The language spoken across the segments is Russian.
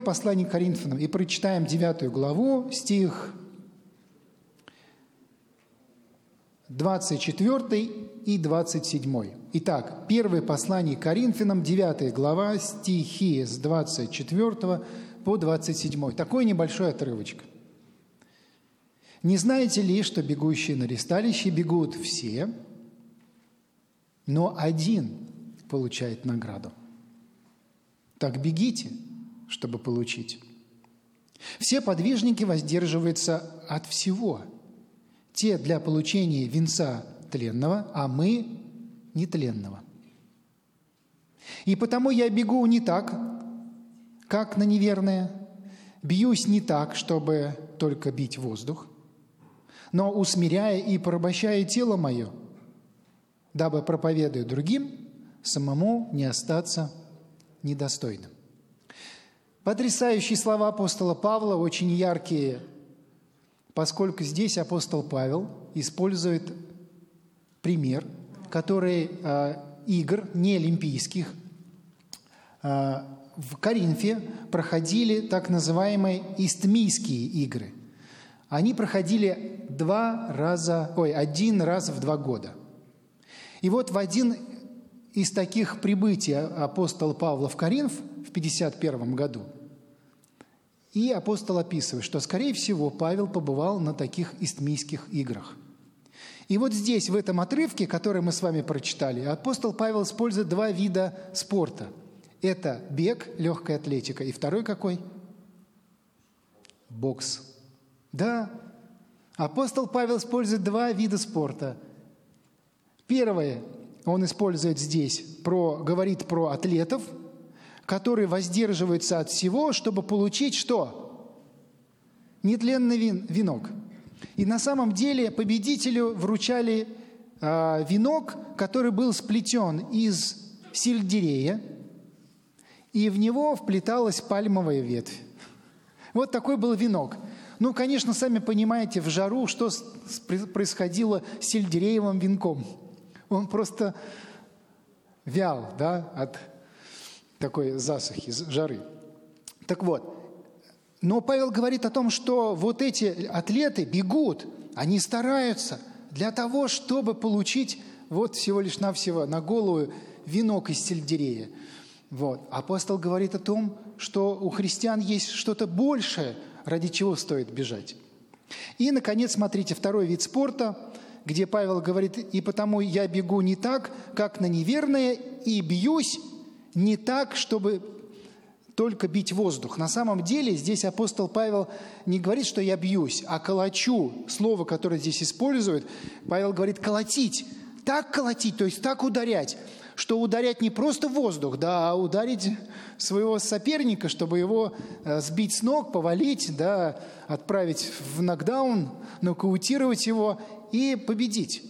Послание к Коринфянам, и прочитаем 9 главу, стих 24 и 27. Итак, первое послание к Коринфянам, 9 глава, стихи с 24 по 27. Такой небольшой отрывочек. «Не знаете ли, что бегущие на ресталище бегут все, но один получает награду? Так бегите, чтобы получить. Все подвижники воздерживаются от всего. Те для получения венца тленного, а мы нетленного. И потому я бегу не так, как на неверное, бьюсь не так, чтобы только бить воздух, но усмиряя и порабощая тело мое, дабы, проповедуя другим, самому не остаться недостойным». Потрясающие слова апостола Павла, очень яркие, поскольку здесь апостол Павел использует пример, который игр не олимпийских в Коринфе проходили так называемые истмийские игры. Они проходили один раз в 2 года. И вот в один из таких прибытий апостола Павла в Коринф в 51 году, и апостол описывает, что, скорее всего, Павел побывал на таких истмийских играх. И вот здесь, в этом отрывке, который мы с вами прочитали, апостол Павел использует 2 вида спорта. Это бег, легкая атлетика, и второй какой? Бокс. Да, апостол Павел использует 2 вида спорта. Первое, он использует здесь, говорит про атлетов, которые воздерживаются от всего, чтобы получить что? Нетленный венок. И на самом деле победителю вручали венок, который был сплетен из сельдерея, и в него вплеталась пальмовая ветвь. Вот такой был венок. Ну, конечно, сами понимаете, в жару, что происходило с сельдереевым венком. Он просто вял, да, от такой засухи, жары. Так вот, но Павел говорит о том, что вот эти атлеты бегут, они стараются для того, чтобы получить вот всего лишь навсего на голову венок из сельдерея. Вот. Апостол говорит о том, что у христиан есть что-то большее, ради чего стоит бежать. И, наконец, смотрите, второй вид спорта, где Павел говорит: «И потому я бегу не так, как на неверное, и бьюсь не так, чтобы только бить воздух». На самом деле здесь апостол Павел не говорит, что я бьюсь, а колочу. Слово, которое здесь использует, Павел говорит колотить. Так колотить, то есть так ударять, что ударять не просто в воздух, да, а ударить своего соперника, чтобы его сбить с ног, повалить, да, отправить в нокдаун, нокаутировать его и победить.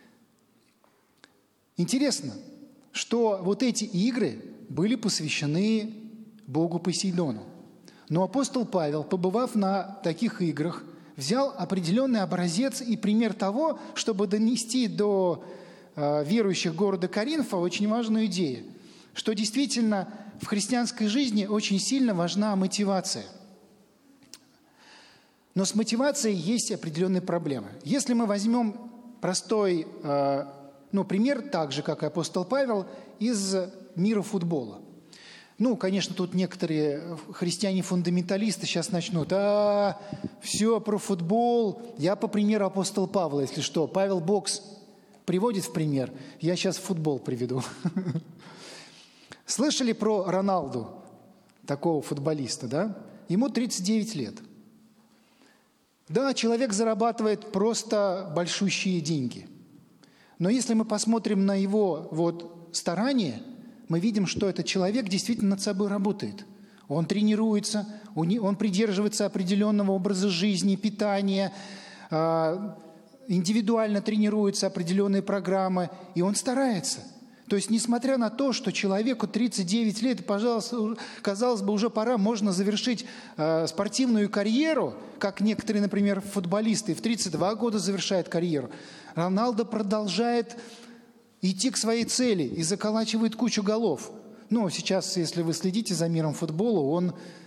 Интересно, что вот эти игры были посвящены богу Посейдону. Но апостол Павел, побывав на таких играх, взял определенный образец и пример того, чтобы донести до верующих города Коринфа очень важную идею, что действительно в христианской жизни очень сильно важна мотивация. Но с мотивацией есть определенные проблемы. Если мы возьмем простой пример, так же, как и апостол Павел, из мира футбола. Конечно, тут некоторые христиане-фундаменталисты сейчас начнут: все про футбол. Я по примеру апостола Павла, если что. Павел бокс приводит в пример, я сейчас футбол приведу. Слышали про Роналду, такого футболиста, да? Ему 39 лет. Да, человек зарабатывает просто большущие деньги. Но если мы посмотрим на его старания, мы видим, что этот человек действительно над собой работает. Он тренируется, он придерживается определенного образа жизни, питания, индивидуально тренируются определенные программы, и он старается. То есть, несмотря на то, что человеку 39 лет, пожалуйста, казалось бы, уже пора, можно завершить спортивную карьеру, как некоторые, например, футболисты в 32 года завершают карьеру, Роналдо продолжает идти к своей цели и заколачивает кучу голов. Сейчас, если вы следите за миром футбола, он